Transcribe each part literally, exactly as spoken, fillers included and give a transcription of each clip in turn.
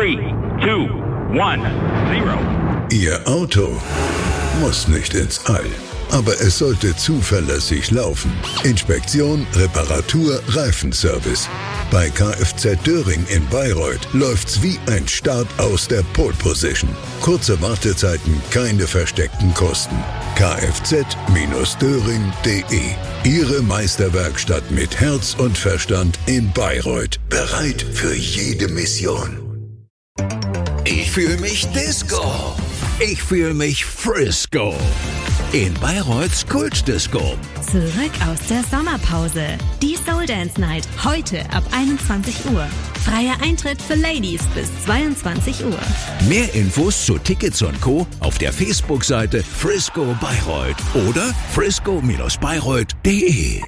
three, two, one, zero. Ihr Auto muss nicht ins All, aber es sollte zuverlässig laufen. Inspektion, Reparatur, Reifenservice. Bei Kfz Döring in Bayreuth läuft's wie ein Start aus der Pole Position. Kurze Wartezeiten, keine versteckten Kosten. Kfz Döring punkt de. Ihre Meisterwerkstatt mit Herz und Verstand in Bayreuth. Bereit für jede Mission. Ich fühle mich Disco. Ich fühle mich Frisco. In Bayreuths Kultdisco. Zurück aus der Sommerpause. Die Soul Dance Night. Heute ab einundzwanzig Uhr. Freier Eintritt für Ladies bis zweiundzwanzig Uhr. Mehr Infos zu Tickets und Co. auf der Facebook-Seite Frisco Bayreuth oder frisco Bayreuth punkt de.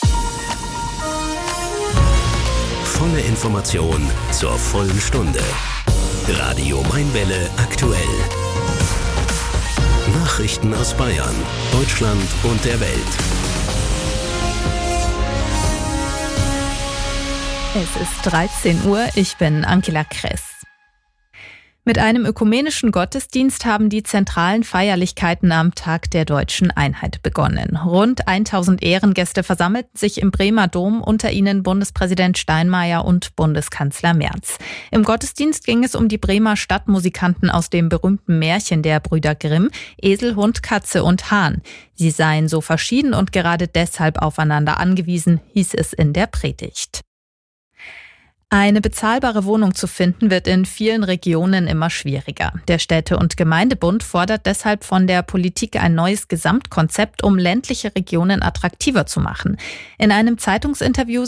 Volle Information zur vollen Stunde. Radio Mainwelle aktuell. Nachrichten aus Bayern, Deutschland und der Welt. Es ist dreizehn Uhr, ich bin Angela Kress. Mit einem ökumenischen Gottesdienst haben die zentralen Feierlichkeiten am Tag der Deutschen Einheit begonnen. Rund tausend Ehrengäste versammelten sich im Bremer Dom, unter ihnen Bundespräsident Steinmeier und Bundeskanzler Merz. Im Gottesdienst ging es um die Bremer Stadtmusikanten aus dem berühmten Märchen der Brüder Grimm, Esel, Hund, Katze und Hahn. Sie seien so verschieden und gerade deshalb aufeinander angewiesen, hieß es in der Predigt. Eine bezahlbare Wohnung zu finden, wird in vielen Regionen immer schwieriger. Der Städte- und Gemeindebund fordert deshalb von der Politik ein neues Gesamtkonzept, um ländliche Regionen attraktiver zu machen. In einem Zeitungsinterview